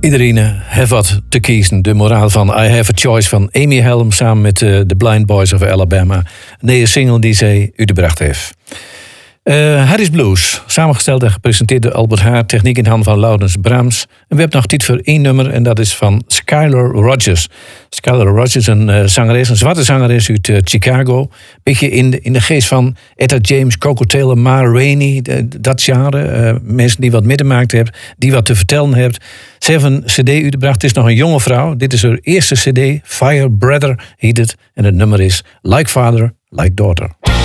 Iedereen heeft wat te kiezen. De moraal van I Have a Choice van Amy Helm samen met de Blind Boys of Alabama. Een nieuwe single die zij uitgebracht heeft. Harry's Blues, samengesteld en gepresenteerd door Albert Haar. Techniek in handen van Laurens Brahms. En we hebben nog tijd voor één nummer en dat is van Skylar Rogers. Skylar Rogers, een zangeres, een zwarte zangeres uit Chicago. Beetje in de geest van Etta James, Coco Taylor, Ma Rainey. Dat genre. Mensen die wat meegemaakt hebben, die wat te vertellen hebben. Ze heeft een cd uitgebracht. Het is nog een jonge vrouw. Dit is haar eerste cd. Fire Brother heet het. En het nummer is Like Father, Like Daughter.